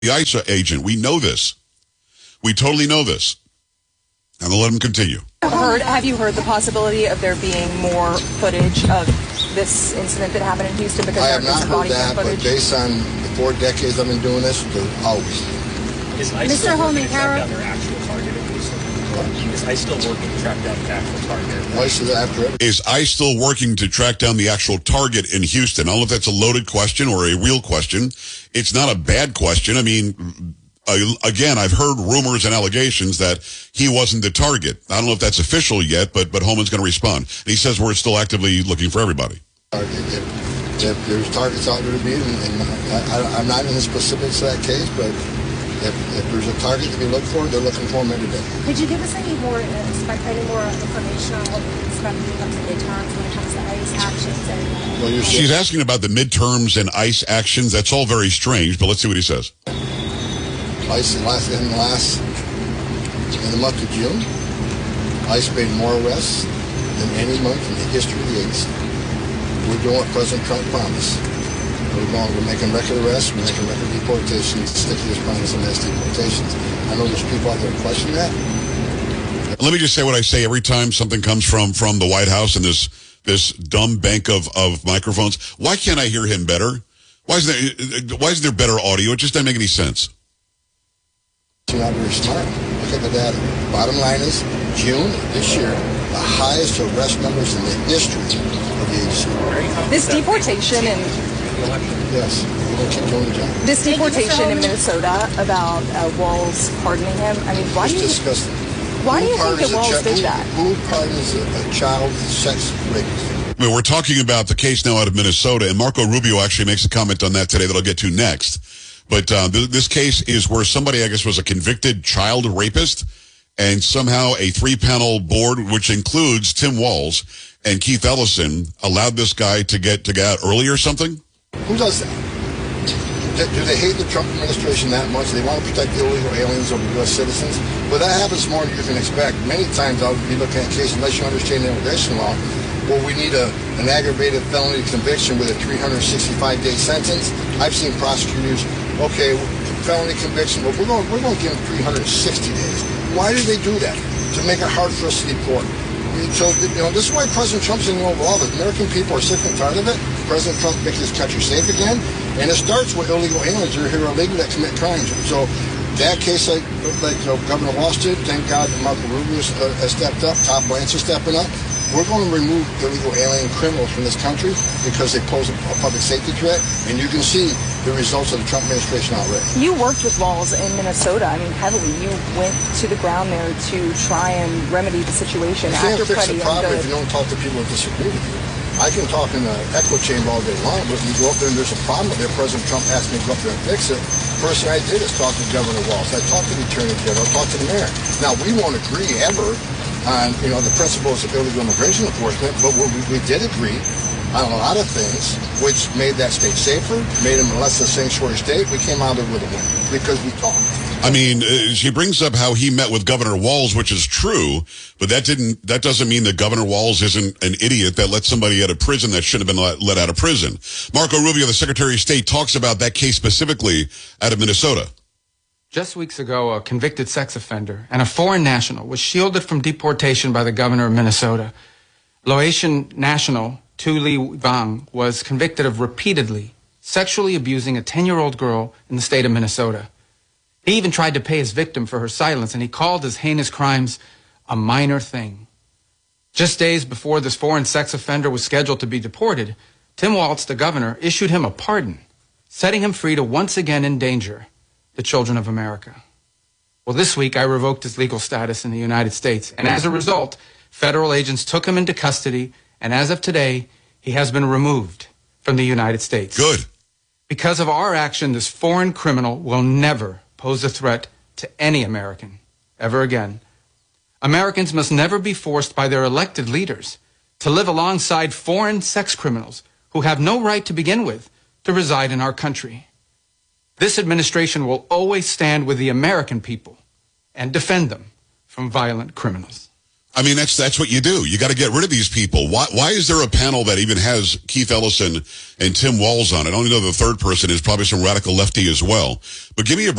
The ICE agent. We know this. We totally know this. I'm going to let him continue. Have you heard the possibility of there being more footage of this incident that happened in Houston? Because I have not heard that, but based on the 4 decades I've been doing this, there's always. Is ICE still working to track down their actual target in Houston? Is ICE still working to track down the actual target? Is ICE still working to track down the actual target in Houston? I don't know if that's a loaded question or a real question. It's not a bad question. I mean, again, I've heard rumors and allegations that he wasn't the target. I don't know if that's official yet, but Holman's going to respond. And he says we're still actively looking for everybody. If there's targets out there to be, and I'm not in the specifics of that case, but if there's a target to be looked for, they're looking for them every day. Could you give us any more information on what we expect when it comes to midterms, when it comes to ICE actions? She's asking about the midterms and ICE actions. That's all very strange, but let's see what he says. ICE in the month of June, ICE made more arrests than any month in the history of the agency. We're doing what President Trump promised. We're making record arrests, we're making record deportations, sticking to his promise on mass deportations. I know there's people out there questioning that. Let me just say what I say every time something comes from the White House and this dumb bank of microphones. Why can't I hear him better? Why isn't there better audio? It just doesn't make any sense. You're not very smart. Look at the data. Bottom line is, June this year, the highest arrest numbers in the history of the agency. This deportation and yes, we'll keep doing the job. This deportation in Minnesota about Walz pardoning him. I mean, why do you think that Walz did that? Who pardons a child sex rapist? I mean, we're talking about the case now out of Minnesota, and Marco Rubio actually makes a comment on that today that I'll get to next. But this case is where somebody, I guess, was a convicted child rapist, and somehow a 3-panel board, which includes Tim Walz and Keith Ellison, allowed this guy to get out early or something? Who does that? Do they hate the Trump administration that much? They want to protect the illegal aliens over U.S. citizens? But that happens more than you can expect. Many times I'll be looking at cases, unless you understand the immigration law, where we need an aggravated felony conviction with a 365-day sentence. I've seen prosecutors, okay, felony conviction, but we're going to give them 360 days. Why do they do that? To make it hard for us to deport. So, this is why President Trump's in the overall. The American people are sick and tired of it. President Trump makes this country safe again. And it starts with illegal aliens who are here illegally that commit crimes. So that case, like Governor Walz did, thank God that Marco Rubio has stepped up, Todd Blanchard stepping up. We're going to remove illegal alien criminals from this country because they pose a public safety threat, and you can see the results of the Trump administration already. You worked with Walz in Minnesota, heavily. You went to the ground there to try and remedy the situation. You can't fix a problem if you don't talk to people who disagree with you. I can talk in the echo chamber all day long, but when you go up there and there's a problem there, President Trump asked me to go up there and fix it. First thing I did is talk to Governor Walz. I talked to the Attorney General, talked to the mayor. Now, we won't agree ever on, the principles of illegal immigration enforcement, but we did agree on a lot of things, which made that state safer, made them less a sanctuary state. We came out of it with a win because we talked. She brings up how he met with Governor Walz, which is true, but that doesn't mean that Governor Walz isn't an idiot that let somebody out of prison that shouldn't have been let out of prison. Marco Rubio, the Secretary of State, talks about that case specifically out of Minnesota. Just weeks ago, a convicted sex offender and a foreign national was shielded from deportation by the governor of Minnesota. Laotian national Tu Le Vang was convicted of repeatedly sexually abusing a 10-year-old girl in the state of Minnesota. He even tried to pay his victim for her silence, and he called his heinous crimes a minor thing. Just days before this foreign sex offender was scheduled to be deported, Tim Walz, the governor, issued him a pardon, setting him free to once again endanger the children of America. Well, this week I revoked his legal status in the United States, and as a result, federal agents took him into custody, and as of today, he has been removed from the United States. Good. Because of our action, this foreign criminal will never pose a threat to any American ever again. Americans must never be forced by their elected leaders to live alongside foreign sex criminals who have no right to begin with to reside in our country. This administration will always stand with the American people and defend them from violent criminals. I mean, that's what you do. You got to get rid of these people. Why is there a panel that even has Keith Ellison and Tim Walz on it? I only know the third person is probably some radical lefty as well. But give me a